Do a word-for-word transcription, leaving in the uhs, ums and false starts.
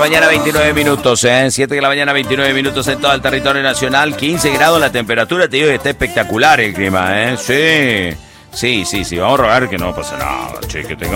mañana, veintinueve minutos, ¿eh? siete de la mañana, veintinueve minutos en todo el territorio nacional. quince grados la temperatura, te digo que está espectacular el clima, ¿eh? Sí, sí, sí, sí. Vamos a rogar que no pase nada, che, que tengamos